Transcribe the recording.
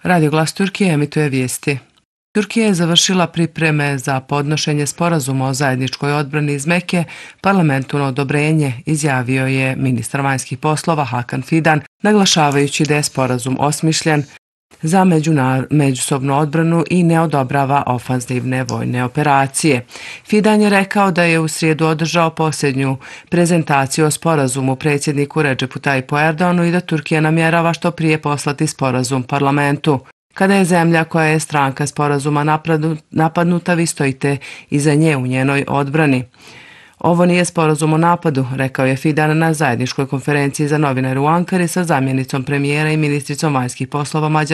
Radio Glas Turkije emituje vijesti. Turkija je završila pripreme za podnošenje sporazuma o zajedničkoj odbrani iz Mekke parlamentu na odobrenje, izjavio je ministar vanjskih poslova Hakan Fidan, naglašavajući da je sporazum osmišljen za međusobnu odbranu i ne odobrava ofanzivne vojne operacije. Fidan je rekao da je u srijedu održao posljednju prezentaciju o sporazumu predsjedniku Recepu Tayyipu Erdoganu i da Turkija namjerava što prije poslati sporazum parlamentu. Kada je zemlja koja je stranka sporazuma napadnuta, vi stojite iza nje u njenoj odbrani. Ovo nije sporazum o napadu, rekao je Fidan na zajedničkoj konferenciji za novinare u Ankari sa zamjenicom premijera i ministricom vanjskih poslova Mađarske